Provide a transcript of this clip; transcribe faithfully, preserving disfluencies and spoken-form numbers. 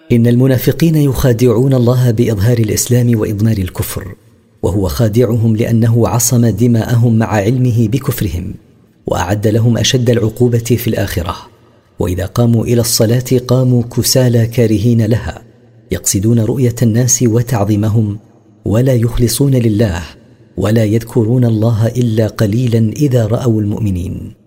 إن المنافقين يخادعون الله بإظهار الإسلام وإضمار الكفر، وهو خادعهم لأنه عصم دماءهم مع علمه بكفرهم، وأعد لهم أشد العقوبة في الآخرة. وإذا قاموا إلى الصلاة قاموا كسالى كارهين لها، يقصدون رؤية الناس وتعظيمهم، ولا يخلصون لله، ولا يذكرون الله إلا قليلا إذا رأوا المؤمنين.